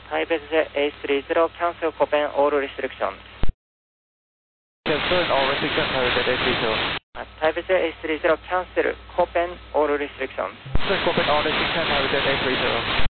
Taipei A30, cancel Copen all restrictions. Cancel all restrictions, Taipei A30. Taipei A30, cancel Copen all restrictions. Cancel Copen all restrictions, Taipei A30.